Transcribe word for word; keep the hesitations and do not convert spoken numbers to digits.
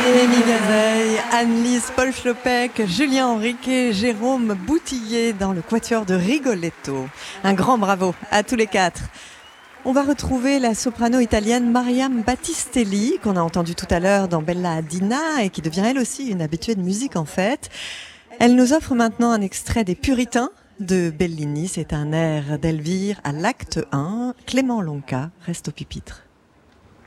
Émilie Gazeille, Anne-Lise Paul Schlopek, Julien Henriquet, Jérôme Boutillier dans le quatuor de Rigoletto. Un grand bravo à tous les quatre. On va retrouver la soprano italienne Mariam Battistelli, qu'on a entendue tout à l'heure dans Bella Adina et qui devient elle aussi une habituée de musique en fait. Elle nous offre maintenant un extrait des Puritains de Bellini. C'est un air d'Elvire à l'acte un. Clément Lonca reste au pupitre.